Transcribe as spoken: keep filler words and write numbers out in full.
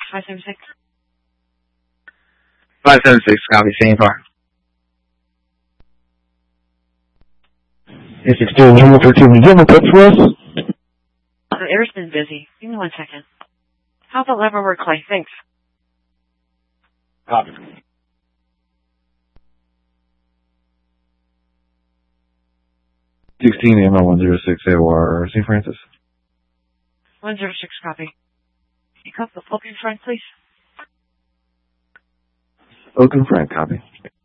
five seven six. five seven six, copy, same far. A sixteen, Lima thirteen, you have a code for us? The air's been busy. Give me one second. How about Leavenworth Clay? Thanks. Copy. sixteen, M L one zero six, A O R, Saint Francis. one zero six, copy. You come to Open Front, please. Oaken Frank, copy.